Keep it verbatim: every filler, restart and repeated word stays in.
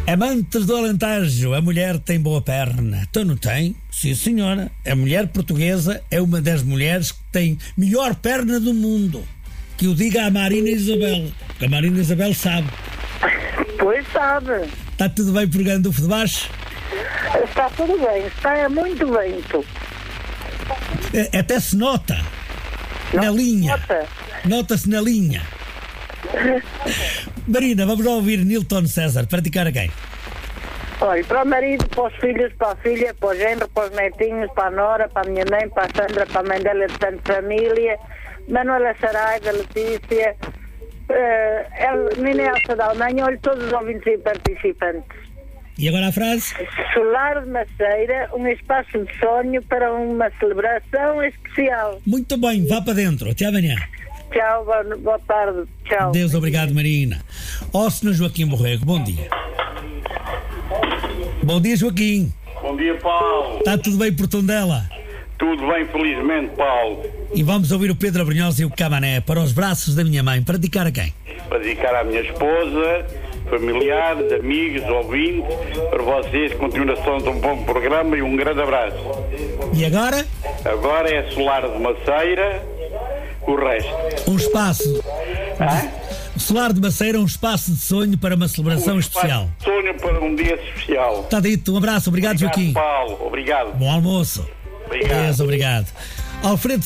Amantes do Alentejo, a mulher tem boa perna. Então não tem? Sim, senhora. A mulher portuguesa é uma das mulheres que tem melhor perna do mundo. Que o diga a Marina Isabel. Porque a Marina Isabel sabe. Pois sabe. Está tudo bem por Gando de Baixo? Está tudo bem. Está muito vento. É, até se nota. Não na linha. Nota. Nota-se na linha. Marina, vamos lá ouvir Nilton César. Praticar a quem? Olha, para o marido, para os filhos, para a filha, para o género, para os netinhos, para a nora, para a minha mãe, para a Sandra, para a mãe dela de tanta família, Manuela Saraiva, Letícia, uh, Nina Elsa da Alemanha, olha, todos os ouvintes e participantes. E agora a frase? Solar de Maceira, um espaço de sonho para uma celebração especial. Muito bem, vá para dentro. Até amanhã. Tchau, boa, boa tarde. Tchau. Deus, obrigado, Marina. Ó, senhor Joaquim Borrego, bom dia. Bom dia, Joaquim. Bom dia, Paulo. Está tudo bem por Tondela? Tudo bem, felizmente, Paulo. E vamos ouvir o Pedro Abrunhosa e o Camané para os braços da minha mãe. Para dedicar a quem? Para dedicar à minha esposa, familiares, amigos, ouvintes, para vocês, continuação de um bom programa e um grande abraço. E agora? Agora é Solar de Maceira, o resto. Um espaço. Hã? O Solar de Maceira é um espaço de sonho para uma celebração um especial. Sonho para um dia especial. Está dito. Um abraço. Obrigado, Obrigado, Joaquim. Paulo. Obrigado. Bom almoço. Obrigado. Deus, obrigado. Alfredo